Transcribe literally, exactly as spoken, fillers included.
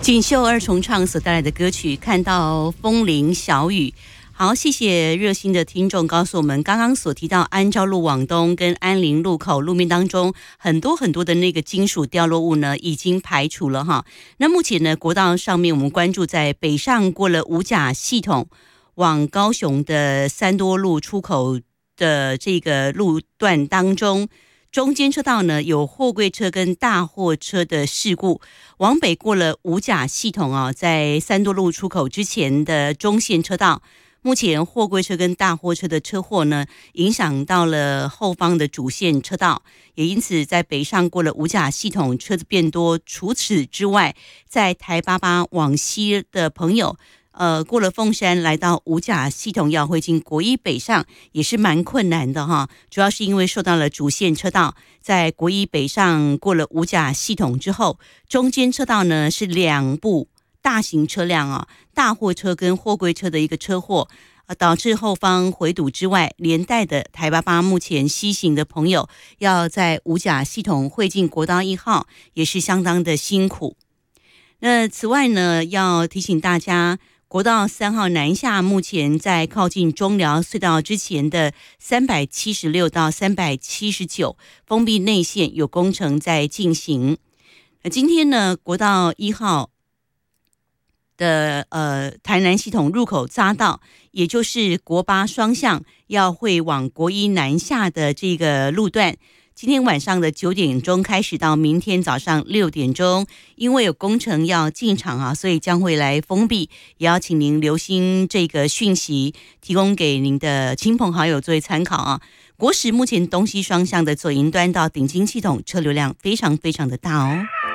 锦绣二重唱所带来的歌曲《看到风铃小雨》。好，谢谢热心的听众告诉我们，刚刚所提到安昭路往东跟安林路口路面当中，很多很多的那个金属掉落物呢，已经排除了哈。那目前呢，国道上面我们关注在北上过了五甲系统，往高雄的三多路出口的这个路段当中，中间车道呢有货柜车跟大货车的事故，往北过了五甲系统啊，在三多路出口之前的中线车道，目前货柜车跟大货车的车祸呢，影响到了后方的主线车道，也因此在北上过了五甲系统车子变多。除此之外，在台八八往西的朋友，呃，过了凤山来到五甲系统要会经国一北上也是蛮困难的哈，主要是因为受到了主线车道，在国一北上过了五甲系统之后，中间车道呢是两部大型车辆啊，大货车跟货柜车的一个车祸，呃，导致后方回堵之外，连带的台八八目前西行的朋友要在五甲系统会进国道一号也是相当的辛苦。那此外呢，要提醒大家，国道三号南下，目前在靠近中寮隧道之前的三百七十六到三百七十九封闭内线有工程在进行。那今天呢，国道一号的呃台南系统入口匝道，也就是国八双向要会往国一南下的这个路段，今天晚上的九点钟开始到明天早上六点钟，因为有工程要进场啊，所以将会来封闭，也要请您留心这个讯息，提供给您的亲朋好友作为参考啊。国十目前东西双向的左营端到顶金系统车流量非常非常的大哦。